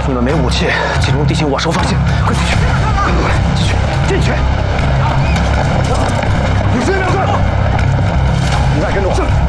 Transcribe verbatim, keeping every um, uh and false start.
你们没武器，进入地形我手放心，快进去，快过来，进去，进去。有时间秒算，你再跟着我。